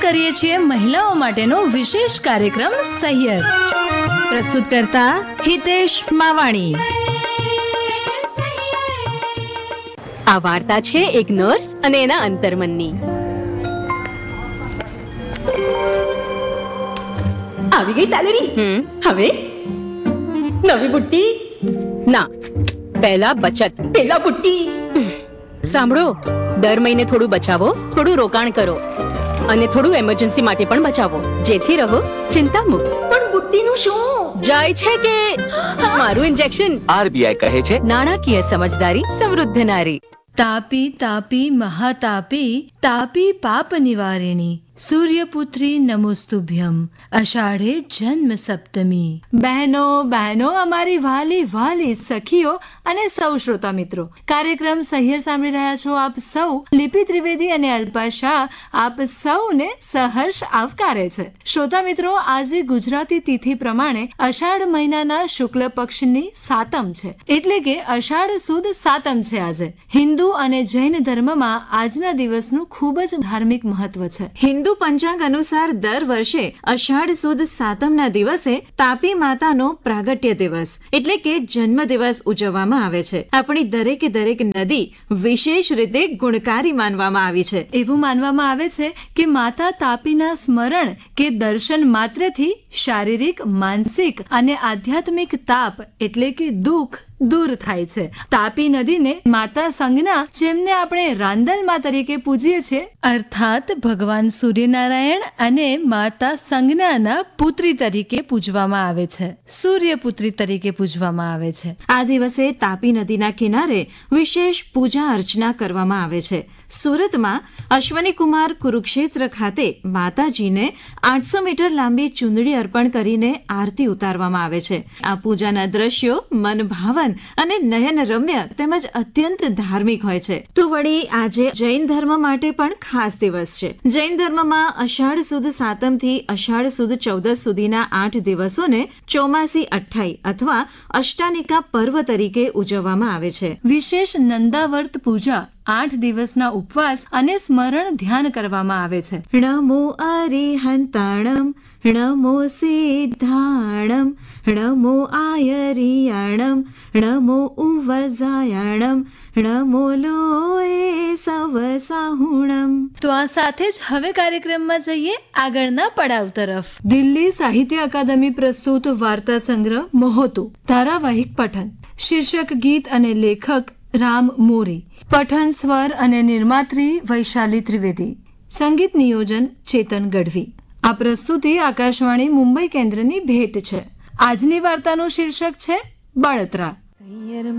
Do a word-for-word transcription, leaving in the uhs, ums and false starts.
કરીએ છીએ મહિલાઓ માટેનો વિશેષ કાર્યક્રમ સહિયર. પ્રસ્તુત કરતા હિતેશ માવાણી. આ વાર્તા છે એક નર્સ અને એના અંતર્મનની. આવી ગઈ સેલેરી. હવે નવી બુટ્ટી ના, પહેલા બચત, પહેલા બુટ્ટી. સાંભળો, દર મહિને થોડું બચાવો, થોડું રોકાણ કરો અને થોડું એમરજન્સી માટે પણ બચાવો, જેથી રહો ચિંતા મુક્ત. પણ બુટ્ટીનું શું જાય છે કે મારું ઇન્જેક્શન? આરબીઆઈ કહે છે, નાણાકીય સમજદારી સમૃદ્ધ નારી. તાપી તાપી મહાતાપી તાપી પાપ નિવારિણી સૂર્યપુત્રી નમોસ્તુભ્યમ અષાઢે જન્મ સપ્તમી. બહેનો બહેનો અમારી વાલી વાલી સખીઓ અને સૌ શ્રોતા મિત્રો, કાર્યક્રમ સહિયર સાંભળી રહ્યા છો આપ સૌ. લિપિ ત્રિવેદી અને અલ્પા શાહ આપ સૌને સહર્ષ આવકારે છે. શ્રોતા મિત્રો, આજે ગુજરાતી તિથિ પ્રમાણે અષાઢ મહિનાના શુક્લ પક્ષની સાતમ છે, એટલે કે અષાઢ સુદ સાતમ છે આજે. હિન્દુ અને જૈન ધર્મમાં આજના દિવસનું ખૂબ જ ધાર્મિક મહત્વ છે. હિન્દુ પંચાંગ અનુસાર દર વર્ષે અષાઢ સુદ સાતમના દિવસે તાપી માતાનો પ્રાગટ્ય દિવસ એટલે કે જન્મ દિવસ ઉજવવામાં આવે છે. આપણી દરેકે દરેક નદી વિશેષ રીતે ગુણકારી માનવામાં આવી છે. એવું માનવામાં આવે છે કે માતા તાપીના સ્મરણ કે દર્શન માત્રથી શારીરિક, માનસિક અને આધ્યાત્મિક તાપ એટલે કે દુઃખ દૂર થાય છે. તાપી નદીને માતા સંજ્ઞા, જેમને આપણે રાંદલમા તરીકે પૂજીએ છીએ, અર્થાત ભગવાન સૂર્યનારાયણ અને માતા સંજ્ઞાના પુત્રી તરીકે પૂજવામાં આવે છે. સૂર્યપુત્રી તરીકે પૂજવામાં આવે છે. આ દિવસે તાપી નદીના કિનારે વિશેષ પૂજા અર્ચના કરવામાં આવે છે. સુરતમાં અશ્વની કુમાર કુરુક્ષેત્ર ખાતે માતાજીને આઠસો મીટર લાંબી ચુંદડી અર્પણ કરીને આરતી ઉતારવામાં આવે છે. આ પૂજાના દ્રશ્યો મનભાવન અને નયન રમ્ય તેમજ અત્યંત ધાર્મિક હોય છે. તો વળી આજે જૈન ધર્મ માટે પણ ખાસ દિવસ છે. જૈન ધર્મમાં અષાઢ સુદ સાતમ થી અષાઢ સુદ ચૌદસ સુધીના આઠ દિવસોને ચોમાસી અઠ્ઠાઈ અથવા અષ્ટાનિકા પર્વ તરીકે ઉજવવામાં આવે છે. વિશેષ નંદાવર્ત પૂજા, આઠ દિવસના ઉપવાસ અને સ્મરણ ધ્યાન કરવામાં આવે છે. નમો અરિહંતાણમ નમો સિદ્ધાણમ નમો આયરિયાણમ નમો ઉવજાયાણમ નમો લોએ સવસાહુણમ. તો આ સાથે જ હવે કાર્યક્રમમાં જઈએ આગળના પડાવ તરફ. દિલ્હી સાહિત્ય અકાદમી પ્રસ્તુત વાર્તા સંગ્રહ મહોતું, ધારાવાહિક પઠન. શીર્ષક ગીત અને લેખક રામ મોરી. પઠન, સ્વર અને નિર્માત્રી વૈશાલી ત્રિવેદી. સંગીત નિયોજન ચેતન ગઢવી. આ પ્રસ્તુતિ આકાશવાણી મુંબઈ કેન્દ્રની ભેટ છે. આજની વાર્તાનું શીર્ષક છે બળતરા.